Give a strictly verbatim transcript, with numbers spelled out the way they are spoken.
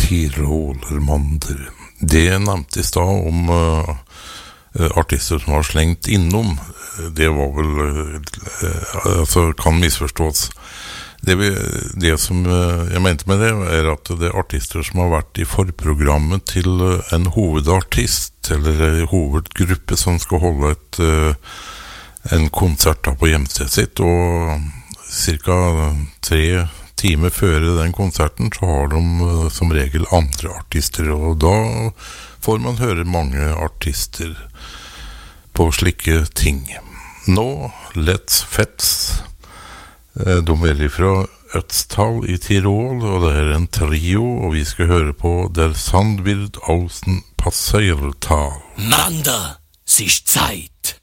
Tirolermander. Det nevnte i stad om uh, artister som har slengt innom. Det var vel uh, altså kan misforstås. Det, vi, det som uh, jeg mente med det er at det er artister som har vært i forprogrammet til en hovedartist eller en hovedgruppe som skal holde et, uh, en konsert da på hjemstedet sitt, og cirka tre timer før den konserten så har de uh, som regel andre artister, og da får man høre mange artister på slike ting. Nå, Let's Fets, uh, de er fra Ötztal i Tirol, og det er en trio, og vi skal høre på Der Sand wird außen Passeiertal. Manda, es ist Zeit.